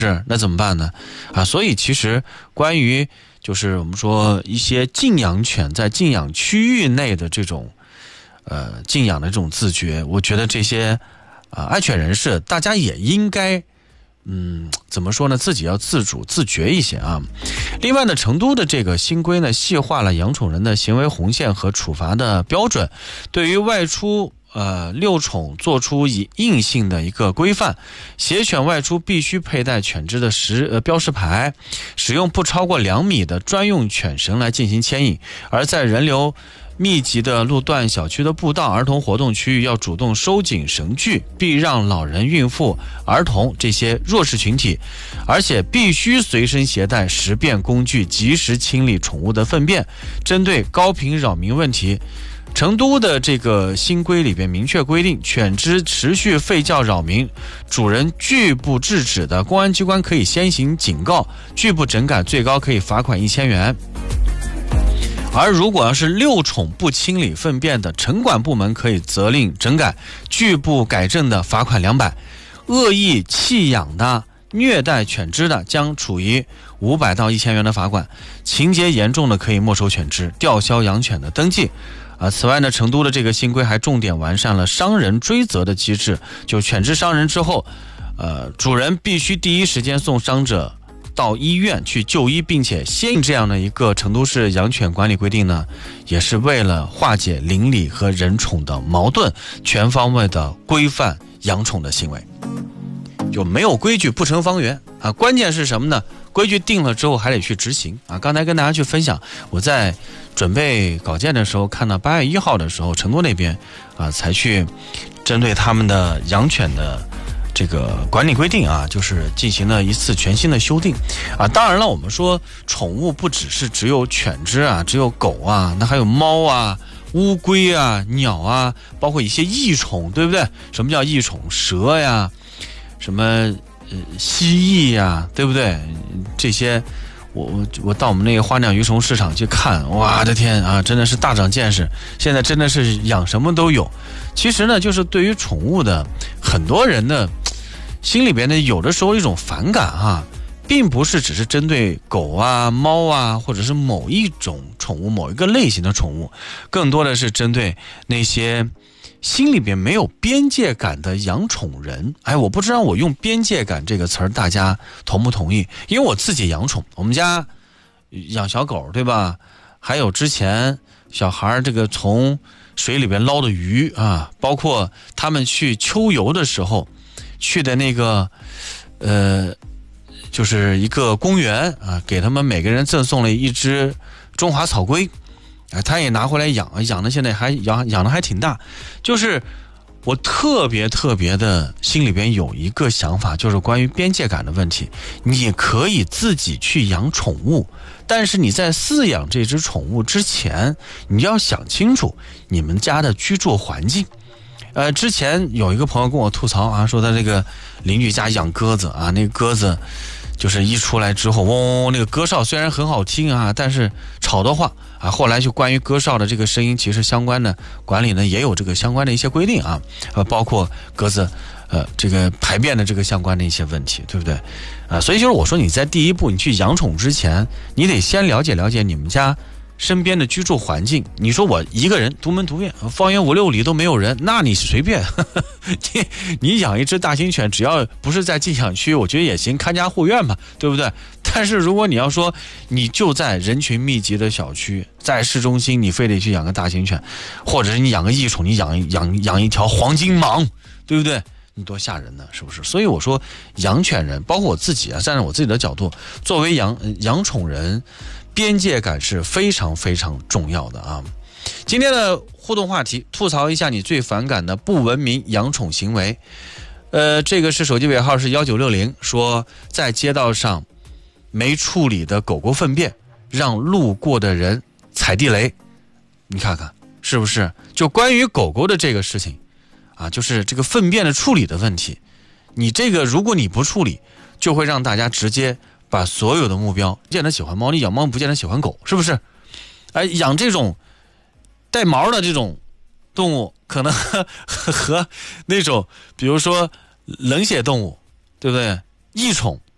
是，那怎么办呢？所以其实关于就是我们说一些禁养犬在禁养区域内的这种禁养的这种自觉，我觉得这些爱犬人士大家也应该怎么说呢？自己要自主自觉一些啊。另外呢，成都的这个新规呢，细化了养宠人的行为红线和处罚的标准，对于外出遛宠做出硬性的一个规范，携犬外出必须佩戴犬只的标识牌，使用不超过2米的专用犬绳来进行牵引，而在人流密集的路段、小区的步道、儿童活动区域要主动收紧绳距，避让老人、孕妇、儿童这些弱势群体，而且必须随身携带识便工具，及时清理宠物的粪便。针对高频扰民问题，成都的这个新规里边明确规定，犬只持续吠叫扰民，主人拒不制止的，公安机关可以先行警告，拒不整改最高可以罚款1000元。而如果要是遛宠不清理粪便的，城管部门可以责令整改，拒不改正的罚款200，恶意弃养的、虐待犬只的将处以500到1000元的罚款，情节严重的可以没收犬只，吊销养犬的登记。此外呢，成都的这个新规还重点完善了伤人追责的机制，就犬只伤人之后，主人必须第一时间送伤者到医院去就医，并且先这样的一个成都市养犬管理规定呢，也是为了化解邻里和人宠的矛盾，全方位的规范养宠的行为。就没有规矩不成方圆关键是什么呢？规矩定了之后还得去执行刚才跟大家去分享，我在准备稿件的时候看到8月1号的时候，成都那边才去针对他们的养犬的这个管理规定就是进行了一次全新的修订当然了，我们说宠物不只有犬只只有狗那还有猫乌龟鸟包括一些异宠，对不对？什么叫异宠？蛇呀，什么蜥蜴呀，对不对？这些我到我们那个花鸟鱼虫市场去看，哇的天真的是大长见识，现在真的是养什么都有。其实呢，就是对于宠物的很多人的心里边呢，有的时候一种反感并不是只是针对狗猫或者是某一种宠物、某一个类型的宠物，更多的是针对那些心里边没有边界感的养宠人。我不知道我用边界感这个词儿大家同不同意？因为我自己养宠，我们家养小狗，对吧？还有之前小孩这个从水里边捞的鱼包括他们去秋游的时候去的那个就是一个公园给他们每个人赠送了一只中华草龟他也拿回来养的现在还养的还挺大。就是我特别的心里边有一个想法，就是关于边界感的问题。你可以自己去养宠物，但是你在饲养这只宠物之前，你要想清楚你们家的居住环境。之前有一个朋友跟我吐槽说他这个邻居家养鸽子那个鸽子就是一出来之后嗡嗡，那个鸽哨虽然很好听但是吵得慌后来就关于鸽哨的这个声音，其实相关的管理呢也有这个相关的一些规定包括鸽子这个排便的这个相关的一些问题，对不对所以就是我说你在第一步你去养宠之前，你得先了解你们家身边的居住环境。你说我一个人独门独院，方圆5、6里都没有人，那你随便你养一只大型犬，只要不是在禁养区，我觉得也行，看家护院嘛，对不对？但是如果你要说你就在人群密集的小区，在市中心，你非得去养个大型犬，或者是你养个异宠，你养一条黄金蟒，对不对？你多吓人呢，是不是？所以我说养犬人，包括我自己站在我自己的角度，作为养宠人，边界感是非常重要的今天的互动话题，吐槽一下你最反感的不文明养宠行为。这个是手机尾号是1960，说在街道上没处理的狗狗粪便，让路过的人踩地雷。你看看是不是？就关于狗狗的这个事情就是这个粪便的处理的问题，你这个如果你不处理，就会让大家直接把所有的目标，不见得喜欢猫，你养猫不见得喜欢狗，是不是？养这种带毛的这种动物，可能和那种比如说冷血动物，对不对？异宠